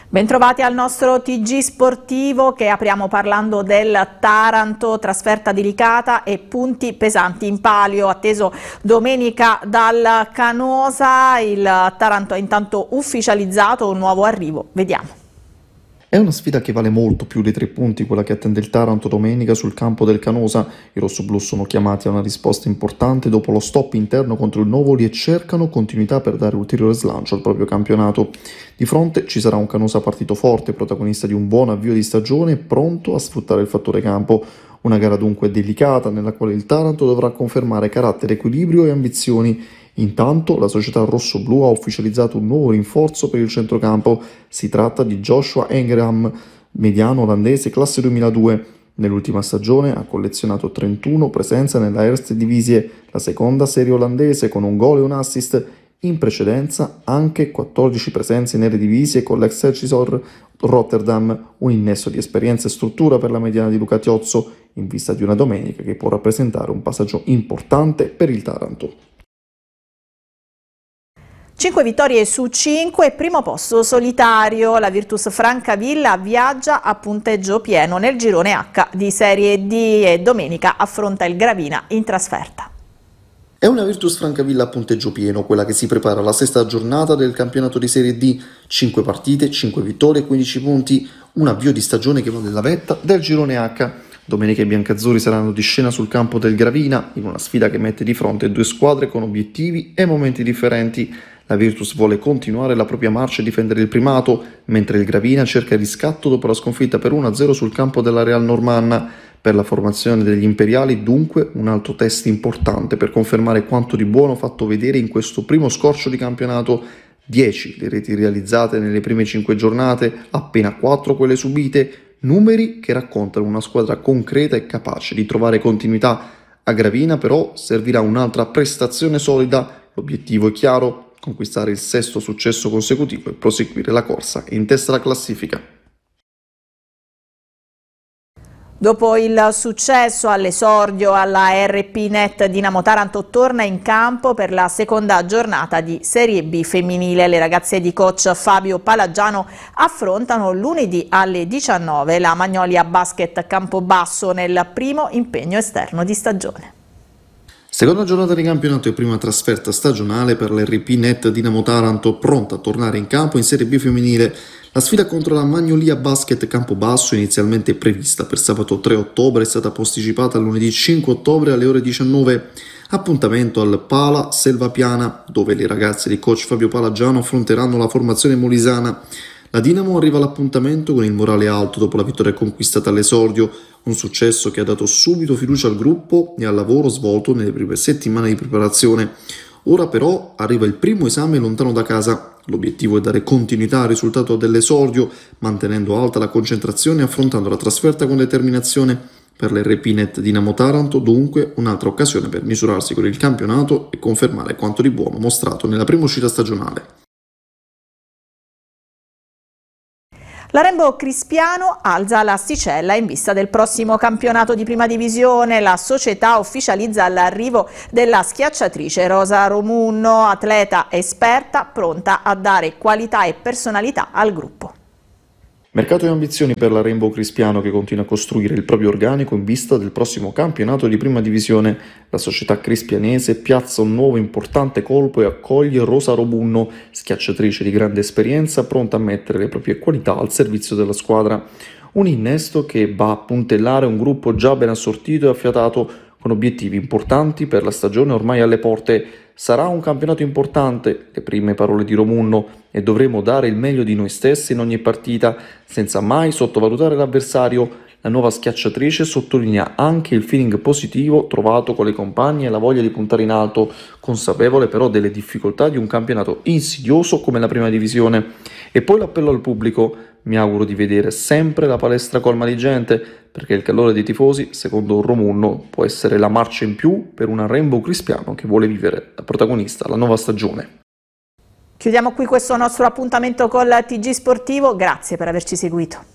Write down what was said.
Bentrovati al nostro TG Sportivo che apriamo parlando del Taranto, trasferta delicata e punti pesanti in palio, atteso domenica dal Canosa. Il Taranto ha intanto ufficializzato un nuovo arrivo, vediamo. È una sfida che vale molto più dei 3 punti, quella che attende il Taranto domenica sul campo del Canosa. I rossoblù sono chiamati a una risposta importante dopo lo stop interno contro il Novoli e cercano continuità per dare ulteriore slancio al proprio campionato. Di fronte ci sarà un Canosa partito forte, protagonista di un buon avvio di stagione e pronto a sfruttare il fattore campo. Una gara dunque delicata nella quale il Taranto dovrà confermare carattere, equilibrio e ambizioni. Intanto la società rossoblù ha ufficializzato un nuovo rinforzo per il centrocampo. Si tratta di Joshua Engram, mediano olandese classe 2002. Nell'ultima stagione ha collezionato 31 presenze nella Eerste Divisie, la seconda serie olandese, con un gol e un assist. In precedenza anche 14 presenze in Eredivisie con l'Excelsior Rotterdam, un innesto di esperienza e struttura per la mediana di Luca Tiozzo, in vista di una domenica che può rappresentare un passaggio importante per il Taranto. 5 vittorie su 5, primo posto solitario. La Virtus Francavilla viaggia a punteggio pieno nel girone H di Serie D e domenica affronta il Gravina in trasferta. È una Virtus Francavilla a punteggio pieno, quella che si prepara alla sesta giornata del campionato di Serie D. 5 partite, 5 vittorie, 15 punti, un avvio di stagione che va nella vetta del girone H. Domenica i biancazzurri saranno di scena sul campo del Gravina, in una sfida che mette di fronte 2 squadre con obiettivi e momenti differenti. La Virtus vuole continuare la propria marcia e difendere il primato, mentre il Gravina cerca il riscatto dopo la sconfitta per 1-0 sul campo della Real Normanna. Per la formazione degli imperiali, dunque, un altro test importante per confermare quanto di buono fatto vedere in questo primo scorcio di campionato. 10 le reti realizzate nelle prime 5 giornate, appena 4 quelle subite, numeri che raccontano una squadra concreta e capace di trovare continuità. A Gravina però servirà un'altra prestazione solida, l'obiettivo è chiaro: conquistare il 6º successo consecutivo e proseguire la corsa in testa alla classifica. Dopo il successo all'esordio alla RP Net, Dinamo Taranto torna in campo per la seconda giornata di Serie B femminile. Le ragazze di coach Fabio Palagiano affrontano lunedì alle 19 la Magnolia Basket Campobasso nel primo impegno esterno di stagione. Seconda giornata di campionato e prima trasferta stagionale per l'RP Net Dinamo Taranto, pronta a tornare in campo in Serie B femminile. La sfida contro la Magnolia Basket Campobasso, inizialmente prevista per sabato 3 ottobre, è stata posticipata a lunedì 5 ottobre alle ore 19. Appuntamento al Pala Selva Piana, dove le ragazze di coach Fabio Palagiano affronteranno la formazione molisana. La Dinamo arriva all'appuntamento con il morale alto dopo la vittoria conquistata all'esordio, un successo che ha dato subito fiducia al gruppo e al lavoro svolto nelle prime settimane di preparazione. Ora però arriva il primo esame lontano da casa. L'obiettivo è dare continuità al risultato dell'esordio, mantenendo alta la concentrazione e affrontando la trasferta con determinazione. Per l'RP Net Dinamo Taranto, dunque, un'altra occasione per misurarsi con il campionato e confermare quanto di buono mostrato nella prima uscita stagionale. La Rainbow Crispiano alza l'asticella in vista del prossimo campionato di prima divisione. La società ufficializza l'arrivo della schiacciatrice Rosa Romunno, atleta esperta pronta a dare qualità e personalità al gruppo. Mercato e ambizioni per la Rainbow Crispiano, che continua a costruire il proprio organico in vista del prossimo campionato di prima divisione. La società crispianese piazza un nuovo importante colpo e accoglie Rosa Romunno, schiacciatrice di grande esperienza, pronta a mettere le proprie qualità al servizio della squadra. Un innesto che va a puntellare un gruppo già ben assortito e affiatato, con obiettivi importanti per la stagione ormai alle porte. Sarà un campionato importante, le prime parole di Romunno, e dovremo dare il meglio di noi stessi in ogni partita, senza mai sottovalutare l'avversario. La nuova schiacciatrice sottolinea anche il feeling positivo trovato con le compagne e la voglia di puntare in alto, consapevole però delle difficoltà di un campionato insidioso come la prima divisione. E poi l'appello al pubblico: mi auguro di vedere sempre la palestra colma di gente, perché il calore dei tifosi, secondo Romunno, può essere la marcia in più per una Rainbow Crispiano che vuole vivere da protagonista la nuova stagione. Chiudiamo qui questo nostro appuntamento col TG Sportivo, grazie per averci seguito.